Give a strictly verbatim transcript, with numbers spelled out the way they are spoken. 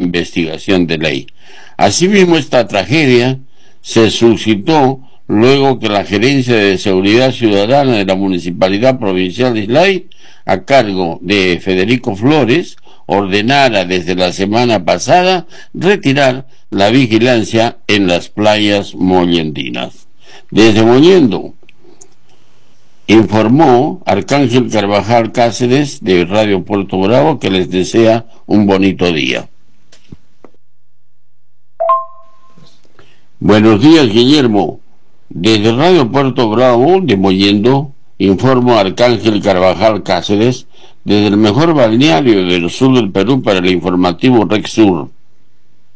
investigación de ley. Asimismo, esta tragedia se suscitó luego que la Gerencia de Seguridad Ciudadana de la Municipalidad Provincial de Islay, a cargo de Federico Flores, ordenara desde la semana pasada retirar la vigilancia en las playas mollendinas. Desde Mollendo informó Arcángel Carvajal Cáceres de Radio Puerto Bravo, que les desea un bonito día. Buenos días, Guillermo. Desde Radio Puerto Bravo de Mollendo informo a Arcángel Carvajal Cáceres desde el mejor balneario del sur del Perú para el informativo Rec Sur.